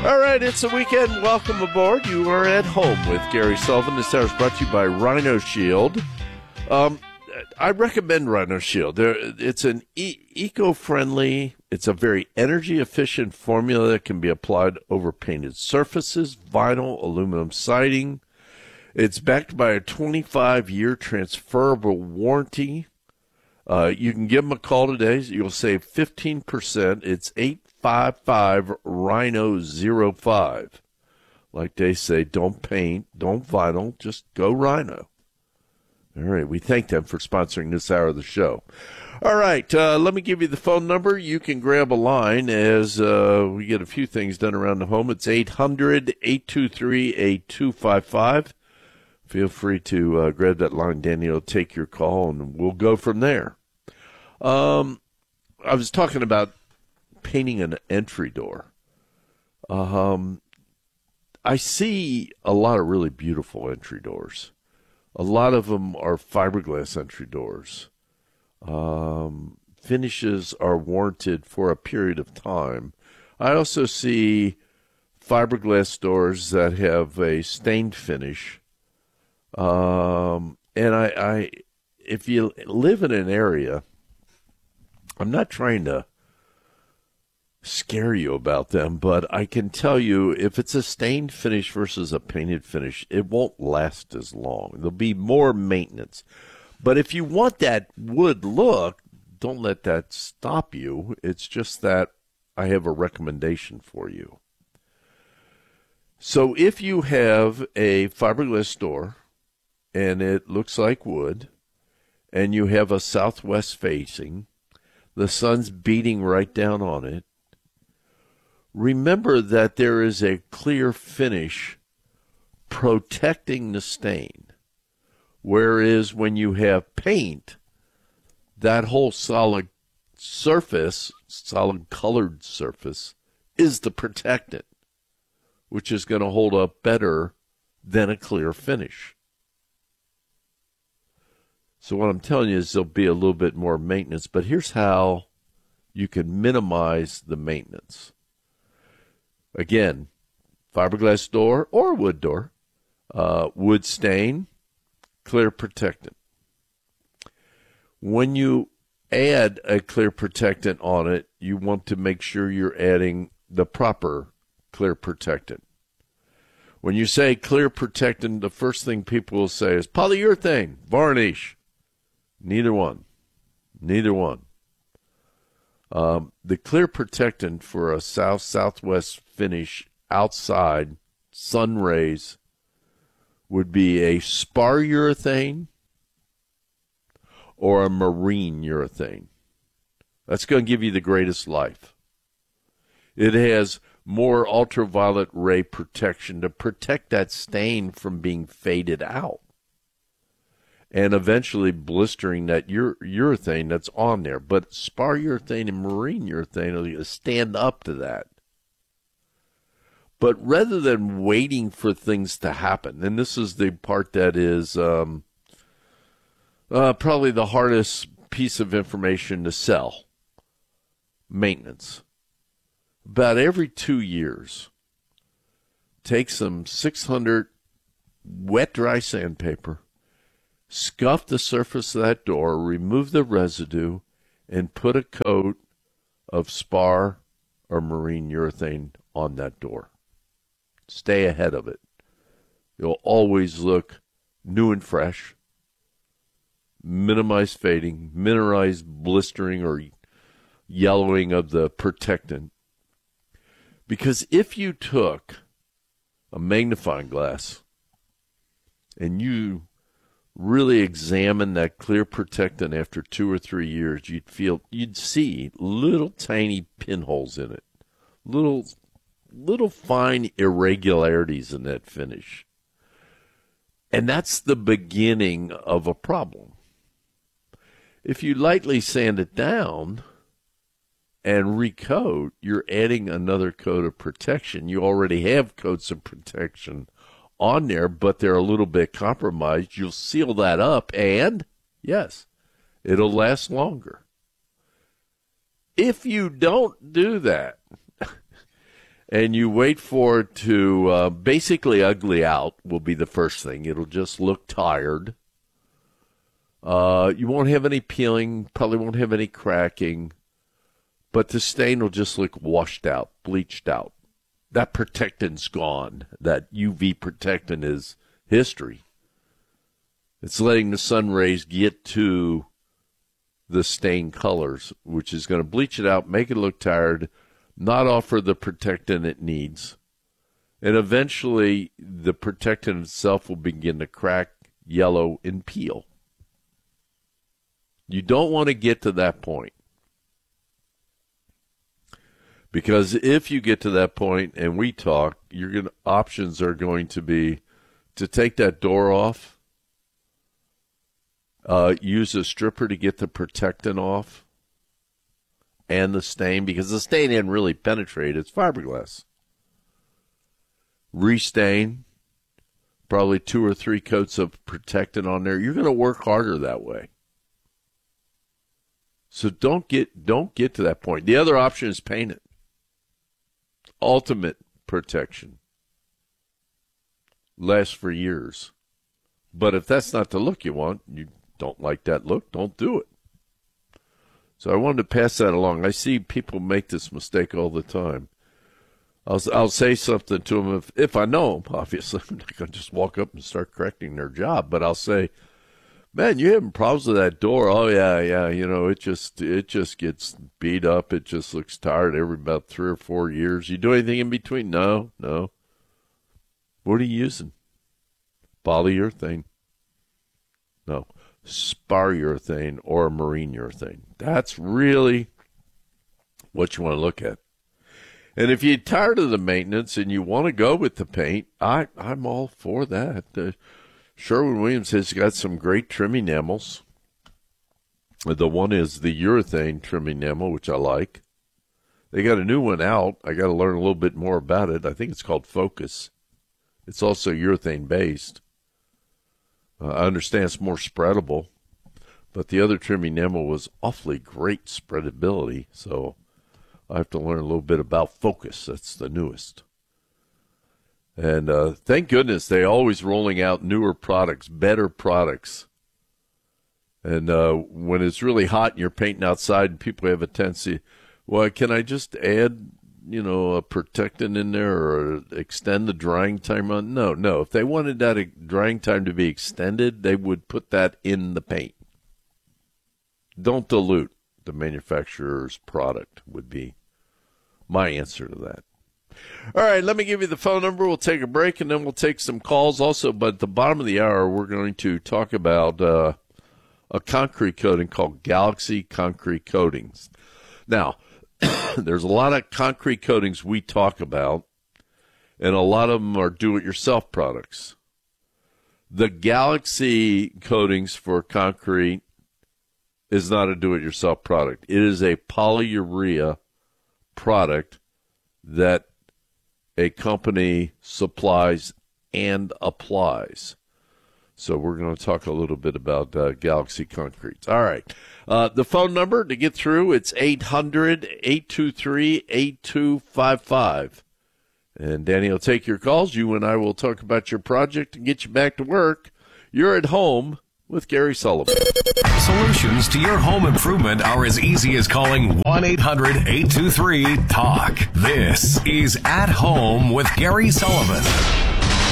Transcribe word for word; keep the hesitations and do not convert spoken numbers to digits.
All right, it's the weekend. Welcome aboard. You are at home with Gary Sullivan. This hour is brought to you by Rhino Shield. Um, I recommend Rhino Shield. There, it's an e- eco-friendly, it's a very energy-efficient formula that can be applied over painted surfaces, vinyl, aluminum siding. It's backed by a twenty-five year transferable warranty. Uh, you can give them a call today. You'll save fifteen percent. It's eight five five Rhino zero five. Like they say, don't paint, don't vinyl, just go Rhino. All right, we thank them for sponsoring this hour of the show. All right, uh, let me give you the phone number. You can grab a line as uh, we get a few things done around the home. It's eight hundred, eight two three, eight two five five. Feel free to uh, grab that line. Danny will take your call, and we'll go from there. Um, I was talking about painting an entry door. Um, I see a lot of really beautiful entry doors. A lot of them are fiberglass entry doors. Um, finishes are warranted for a period of time. I also see fiberglass doors that have a stained finish. Um, and I, I, if you live in an area, I'm not trying to scare you about them, but I can tell you if it's a stained finish versus a painted finish, it won't last as long. There'll be more maintenance. But if you want that wood look, don't let that stop you. It's just that I have a recommendation for you. So if you have a fiberglass door and it looks like wood, and you have a southwest facing, the sun's beating right down on it, remember that there is a clear finish protecting the stain. Whereas when you have paint, that whole solid surface, solid colored surface, is the protectant, which is going to hold up better than a clear finish. So what I'm telling you is there'll be a little bit more maintenance, but here's how you can minimize the maintenance. Again, fiberglass door or wood door, uh, wood stain, clear protectant. When you add a clear protectant on it, you want to make sure you're adding the proper clear protectant. When you say clear protectant, the first thing people will say is polyurethane, varnish. Neither one. Neither one. Um, the clear protectant for a south-southwest finish outside, sun rays, would be a spar urethane or a marine urethane. That's going to give you the greatest life. It has more ultraviolet ray protection to protect that stain from being faded out and eventually blistering that ure- urethane that's on there. But spar urethane and marine urethane will stand up to that. But rather than waiting for things to happen, and this is the part that is um, uh, probably the hardest piece of information to sell, maintenance. About every two years, take some six hundred wet dry sandpaper, scuff the surface of that door, remove the residue, and put a coat of spar or marine urethane on that door. Stay ahead of it. You'll always look new and fresh. Minimize fading, minimize blistering or yellowing of the protectant. Because if you took a magnifying glass and you really examine that clear protectant after two or three years, you'd feel you'd see little tiny pinholes in it, little little fine irregularities in that finish. And that's the beginning of a problem. If you lightly sand it down and recoat, you're adding another coat of protection. You already have coats of protection on there, but they're a little bit compromised. You'll seal that up, and yes, it'll last longer. If you don't do that, and you wait for it to uh, basically ugly out will be the first thing. It'll just look tired. Uh, you won't have any peeling, probably won't have any cracking, but the stain will just look washed out, bleached out. That protectant's gone. That U V protectant is history. It's letting the sun rays get to the stain colors, which is going to bleach it out, make it look tired, not offer the protectant it needs. And eventually, the protectant itself will begin to crack, yellow, and peel. You don't want to get to that point. Because if you get to that point and we talk, your gonna, options are going to be to take that door off, uh, use a stripper to get the protectant off, and the stain, because the stain didn't really penetrate. It's fiberglass. Restain, probably two or three coats of protectant on there. You're going to work harder that way. So don't get don't get to that point. The other option is paint it. Ultimate protection. Lasts for years. But if that's not the look you want, you don't like that look, don't do it. So I wanted to pass that along. I see people make this mistake all the time. I'll, I'll say something to them if, if I know them, obviously. I'm not going to just walk up and start correcting their job. But I'll say, man, you having problems with that door? Oh, yeah, yeah. You know, it just it just gets beat up. It just looks tired every about three or four years. You do anything in between? No, no. What are you using? Polyurethane? No. Spar urethane or marine urethane. That's really what you want to look at. And if you're tired of the maintenance and you want to go with the paint, I, I'm all for that. Uh, Sherwin-Williams has got some great trim enamels. The one is the urethane trim enamel, which I like. They got a new one out. I got to learn a little bit more about it. I think it's called Focus. It's also urethane-based. Uh, I understand it's more spreadable, but the other trim enamel was awfully great spreadability, so I have to learn a little bit about Focus. That's the newest. And uh, thank goodness they're always rolling out newer products, better products. And uh, when it's really hot and you're painting outside and people have a tendency, well, can I just add, you know, a protectant in there or extend the drying time on? No, no. If they wanted that drying time to be extended, they would put that in the paint. Don't dilute the manufacturer's product would be my answer to that. All right, let me give you the phone number. We'll take a break, and then we'll take some calls also. But at the bottom of the hour, we're going to talk about uh, a concrete coating called Galaxy Concrete Coatings. Now, there's a lot of concrete coatings we talk about, and a lot of them are do-it-yourself products. The Galaxy coatings for concrete is not a do-it-yourself product. It is a polyurea product that a company supplies and applies. So we're going to talk a little bit about uh, Galaxy Concrete. All right. Uh, the phone number to get through, it's eight hundred, eight two three, eight two five five. And Danny will take your calls. You and I will talk about your project and get you back to work. You're at home with Gary Sullivan. Solutions to your home improvement are as easy as calling one eight hundred, eight two three, talk. This is At Home with Gary Sullivan.